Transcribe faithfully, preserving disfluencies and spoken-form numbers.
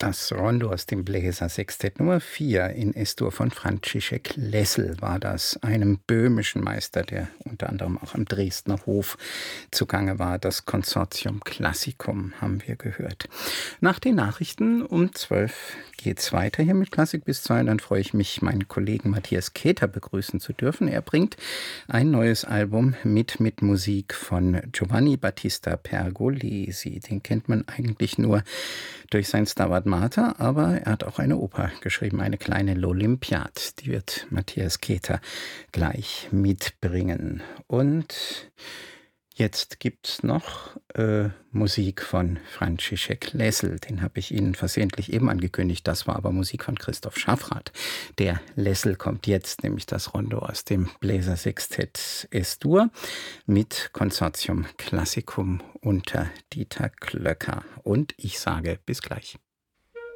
Das Rondo aus dem Bläsersextett Nummer vier in Es-Dur von František Lessel war das, einem böhmischen Meister, der unter anderem auch am Dresdner Hof zugange war. Das Consortium Classicum haben wir gehört. Nach den Nachrichten um zwölf geht's weiter hier mit Klassik bis zwei. Dann freue ich mich, meinen Kollegen Matthias Keter begrüßen zu dürfen. Er bringt ein neues Album mit, mit Musik von Giovanni Battista Pergolesi. Den kennt man eigentlich nur durch sein Stabat Mater, aber er hat auch eine Oper geschrieben, eine kleine L'Olympiade. Die wird Matthias Keter gleich mitbringen. Und jetzt gibt's noch äh, Musik von František Lessel. Den habe ich Ihnen versehentlich eben angekündigt. Das war aber Musik von Christoph Schaffrath. Der Lessel kommt jetzt, nämlich das Rondo aus dem Bläsersextett Es-Dur mit Consortium Classicum unter Dieter Klöcker. Und ich sage bis gleich.